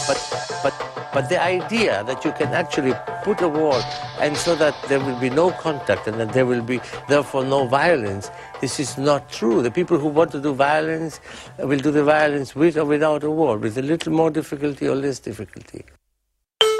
But the idea that you can actually put a wall and so that there will be no contact and that there will be therefore no violence, this is not true. The people who want to do violence will do the violence with or without a wall, with a little more difficulty or less difficulty.